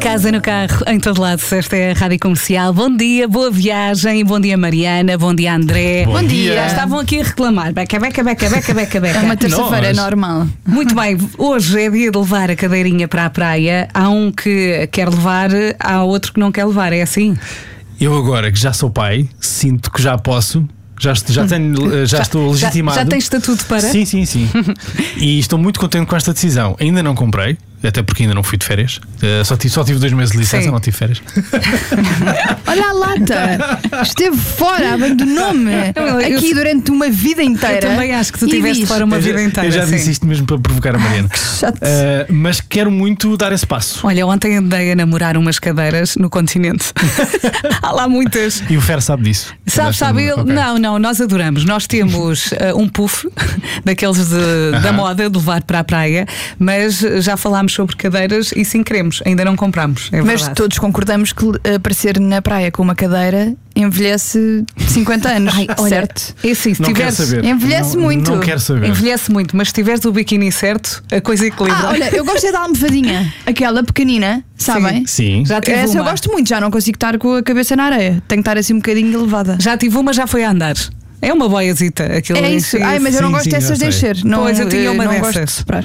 casa, no carro, em todo lado. Esta é a Rádio Comercial. Bom dia, boa viagem. Bom dia, Mariana. Bom dia, André. Bom dia. Já estavam aqui a reclamar. Beca. É uma terça-feira normal. Muito bem, hoje é dia de levar a cadeirinha para a praia. Há um que quer levar, há outro que não quer levar. É assim? Eu agora que já sou pai, sinto que já posso. Já estou legitimado. Já tens estatuto para? Sim. E estou muito contente com esta decisão. Ainda não comprei, até porque ainda não fui de férias. Só tive 2 meses de licença, não tive férias. Olha a lata, esteve fora, abandonou-me aqui durante uma vida inteira. Eu também acho que tu estiveste fora uma vida inteira. Eu já disse isto mesmo para provocar a Mariana. Chato. Mas quero muito dar esse passo. Olha, ontem andei a namorar umas cadeiras no continente. Há lá muitas. E o Fer sabe disso. Sabe ele? Okay. Não, nós adoramos. Nós temos um puff daqueles da moda de levar para a praia, mas já falámos sobre cadeiras e sim queremos, ainda não compramos. É mas verdade. todos concordamos que aparecer na praia com uma cadeira envelhece 50 anos. Certo? É assim, se Não quero tiveres, saber. Envelhece muito. Não quero saber. envelhece muito, mas se tiveres o biquíni certo, a coisa equilibra. Olha, eu gosto é da almofadinha, aquela pequenina, sabem? Sim. Já tive Essa eu uma. gosto muito, já não consigo estar com a cabeça na areia. Tenho que estar assim um bocadinho elevada. Já tive uma, já foi a andar. É uma boiazita. Aquilo É isso. Ai, mas eu não Sim, gosto sim, dessas de já sei. encher. Não, Pois, eu tinha uma não dessas. gosto de soprar.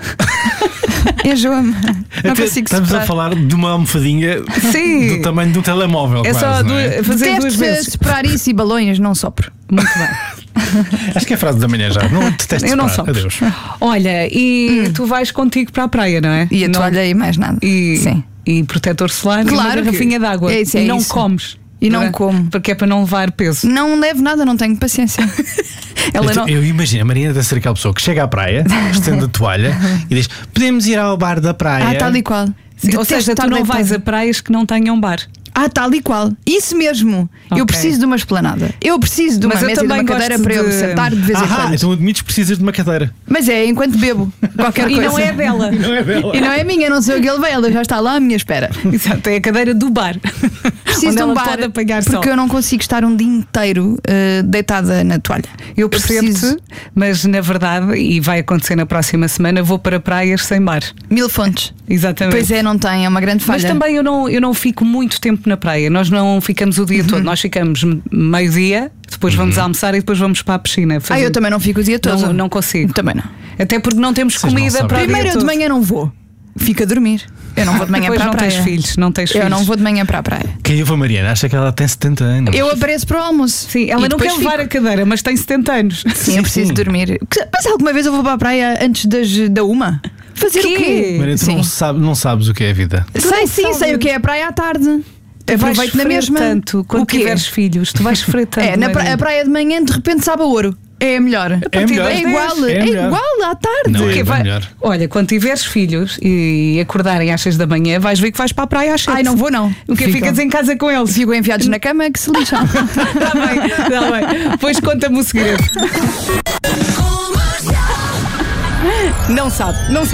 Enjoa-me. Não consigo Estamos soprar. a falar de uma almofadinha Sim. do tamanho de um telemóvel. É quase, só não é? fazer 2 Detesto vezes. soprar isso e balões, não sopro. Muito bem. Acho que é a frase da manhã já. Não detesto Eu não soprar. sopro. Adeus. Olha, e tu vais contigo para a praia, não é? E a Não- toalha e mais nada. Sim. E protetor solar e uma Claro que- garrafinha de água. é isso, e é não isso. comes. E não é? como. Porque é para não levar peso. Não levo nada, não tenho paciência. Ela não. Eu imagino, a Mariana deve ser aquela pessoa que chega à praia, estende a toalha e diz: podemos ir ao bar da praia. Tal e qual. Sim, ou Detesto seja, estar tu não deitada. vais a praias que não tenham bar. Tal e qual. Isso mesmo. Ok. Eu preciso de uma esplanada. Eu preciso de uma Mas eu mesa e de também uma cadeira gosto para eu de- sentar de vez em quando. Então admites que precisas de uma cadeira. Mas é enquanto bebo qualquer E coisa. não é dela. Não é dela. E não é minha, não sei o que ele veio, ela já está lá à minha espera. Exato, é a cadeira do bar. Preciso onde de um ela bar pode apanhar porque sol. eu não consigo estar um dia inteiro deitada na toalha. Eu percebo-te, mas na verdade, e vai acontecer na próxima semana, vou para praias sem bar. 1000 fontes. Exatamente. Pois é, não tem, é uma grande falha. Mas também eu não fico muito tempo na praia. Nós não ficamos o dia todo. Nós ficamos meio-dia, depois vamos almoçar e depois vamos para a piscina. fazer- Eu também não fico o dia todo. Não consigo. Também não. Até porque não temos Vocês não comida sabem. para o dia Primeiro eu de todo. manhã não vou. Fico a dormir. Eu não vou de manhã Depois para a não praia. tens filhos, não tens Eu filhos. não vou de manhã para a praia. Quem ouve a Mariana acha que ela tem 70 anos. Eu apareço para o almoço. Sim, ela E não depois quer levar fico. a cadeira, mas tem 70 anos. Sim, eu preciso sim. dormir. Mas alguma vez eu vou para a praia antes da 1? Fazer Quê? o quê? Mariana, tu Sim. não sabes o que é a vida. Sei o que é a praia à tarde. Tu vais Aproveito na sofrer mesma. tanto quando O quê? tiveres filhos. Tu vais sofrer tanto. Mariana. A praia de manhã de repente sabe a ouro. É a melhor. É melhor. É igual, É é melhor. igual à tarde. Não é Porque bem melhor. Olha, quando tiveres filhos e acordarem às 6 da manhã, vais ver que vais para a praia às 7. Ai, não vou não. O que Ficam. ficas em casa com eles? Ficam enfiados na cama que se lixam. Está bem. Depois conta-me o segredo. Não sabe.